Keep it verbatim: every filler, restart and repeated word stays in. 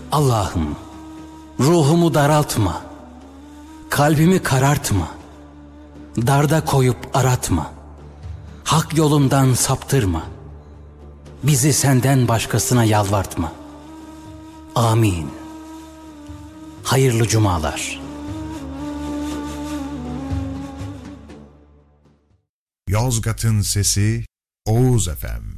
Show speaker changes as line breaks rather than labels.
Allah'ım, ruhumu daraltma, kalbimi karartma, darda koyup aratma, hak yolumdan saptırma, bizi senden başkasına yalvartma. Amin. Hayırlı cumalar.
Yozgat'ın Sesi, Oğuz Efem.